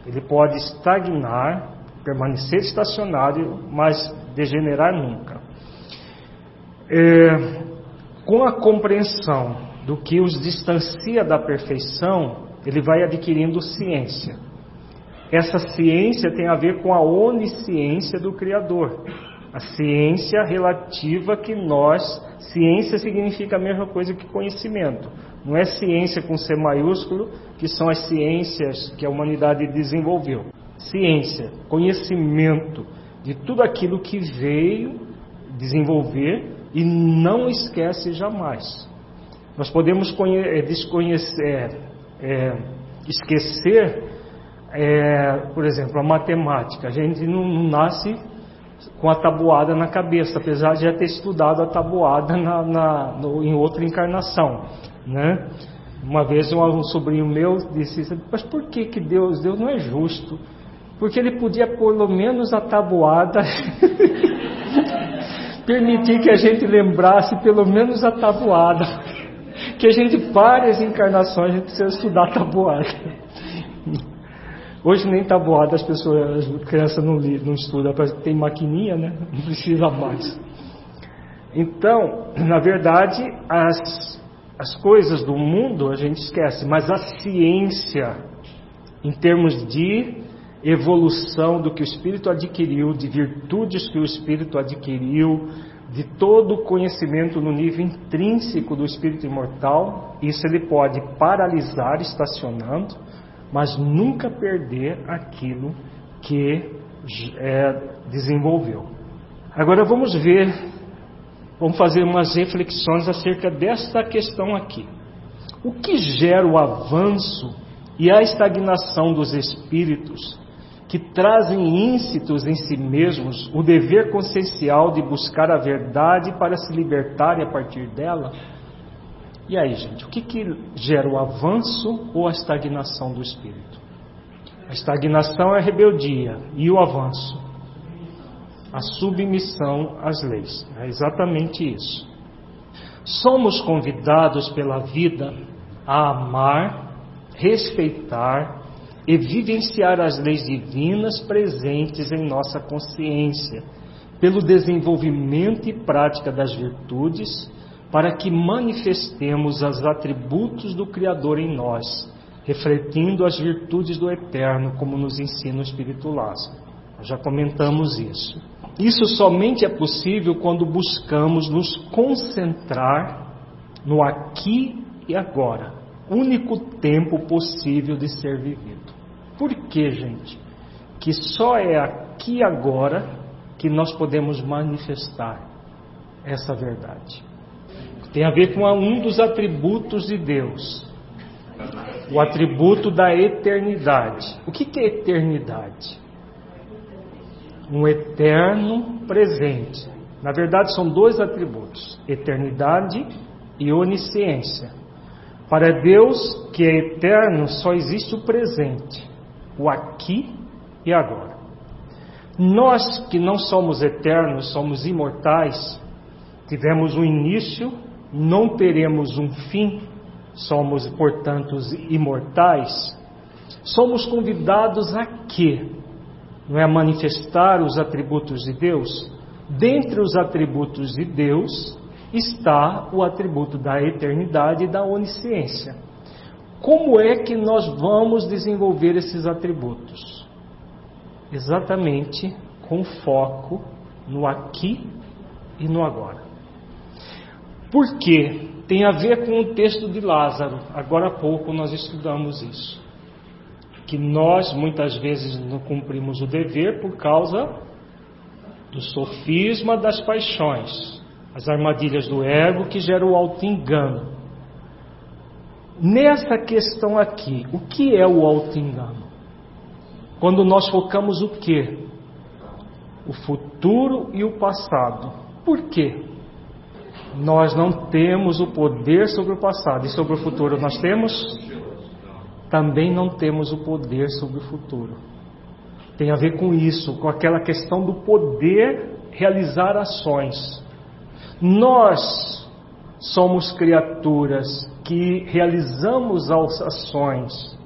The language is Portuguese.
Ele pode estagnar, permanecer estacionário, mas degenerar nunca. Com a compreensão do que os distancia da perfeição, ele vai adquirindo ciência. Essa ciência tem a ver com a onisciência do Criador. A ciência relativa que ciência significa a mesma coisa que conhecimento. Não é ciência com C maiúsculo, que são as ciências que a humanidade desenvolveu. Ciência, conhecimento de tudo aquilo que veio desenvolver e não esquece jamais. Nós podemos esquecer, por exemplo, a matemática. A gente não nasce com a tabuada na cabeça, apesar de já ter estudado a tabuada em outra encarnação, né? Uma vez um sobrinho meu disse: mas por que Deus não é justo? Porque ele podia pelo menos a tabuada permitir que a gente lembrasse pelo menos a tabuada, que a gente várias encarnações a gente precisa estudar a tabuada. Hoje nem tabuada as crianças não estudam, tem maquininha, né? Não precisa mais. Então, na verdade, as coisas do mundo a gente esquece, mas a ciência, em termos de evolução do que o Espírito adquiriu, de virtudes que o Espírito adquiriu, de todo o conhecimento no nível intrínseco do Espírito imortal, isso ele pode paralisar estacionando, mas nunca perder aquilo que desenvolveu. Agora vamos fazer umas reflexões acerca desta questão aqui. O que gera o avanço e a estagnação dos espíritos que trazem íncitos em si mesmos o dever consciencial de buscar a verdade para se libertarem a partir dela? E aí, gente, o que gera o avanço ou a estagnação do espírito? A estagnação é a rebeldia, e o avanço? A submissão às leis. É exatamente isso. Somos convidados pela vida a amar, respeitar e vivenciar as leis divinas presentes em nossa consciência, pelo desenvolvimento e prática das virtudes, para que manifestemos os atributos do Criador em nós, refletindo as virtudes do Eterno, como nos ensina o Espírito Lázaro. Nós já comentamos isso. Isso somente é possível quando buscamos nos concentrar no aqui e agora, único tempo possível de ser vivido. Por que, gente? Que só é aqui e agora que nós podemos manifestar essa verdade. Tem a ver com um dos atributos de Deus, o atributo da eternidade. O que é eternidade? Um eterno presente. Na verdade, são dois atributos: eternidade e onisciência. Para Deus, que é eterno, só existe o presente, o aqui e agora. Nós que não somos eternos, somos imortais, tivemos um início, não teremos um fim, somos, portanto, imortais, somos convidados a quê? Não é a manifestar os atributos de Deus? Dentre os atributos de Deus está o atributo da eternidade e da onisciência. Como é que nós vamos desenvolver esses atributos? Exatamente com foco no aqui e no agora. Por quê? Tem a ver com o texto de Lázaro. Agora há pouco nós estudamos isso. Que nós muitas vezes não cumprimos o dever por causa do sofisma das paixões, as armadilhas do ego que geram o auto-engano. Nessa questão aqui, o que é o auto-engano? Quando nós focamos o quê? O futuro e o passado. Por quê? Nós não temos o poder sobre o passado. E sobre o futuro nós temos? Também não temos o poder sobre o futuro. Tem a ver com isso, com aquela questão do poder realizar ações. Nós somos criaturas que realizamos as ações